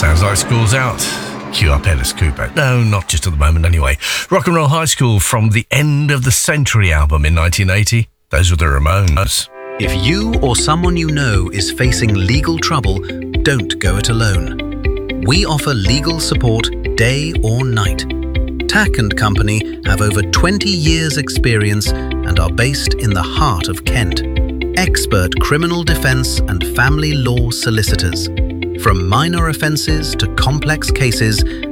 Sounds like school's out. Cue up Alice Cooper. No, not just at the moment anyway. Rock and Roll High School from the End of the Century album in 1980. Those were the Ramones. If you or someone you know is facing legal trouble, don't go it alone. We offer legal support day or night. Tack & Company have over 20 years' experience and are based in the heart of Kent. Expert criminal defense and family law solicitors. From minor offences to complex cases,